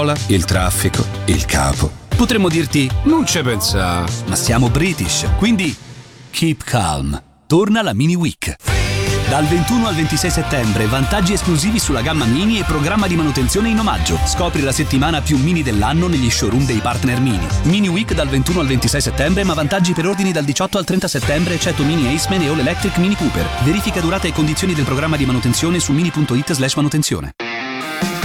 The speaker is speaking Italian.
il traffico, il capo. Potremmo dirti, non ci pensa, ma siamo British, quindi keep calm. Torna la Mini Week. Dal 21 al 26 settembre, vantaggi esclusivi sulla gamma Mini e programma di manutenzione in omaggio. Scopri la settimana più Mini dell'anno negli showroom dei partner Mini. Mini Week dal 21 al 26 settembre, ma vantaggi per ordini dal 18 al 30 settembre, eccetto Mini Aceman e All Electric Mini Cooper. Verifica durata e condizioni del programma di manutenzione su mini.it/manutenzione.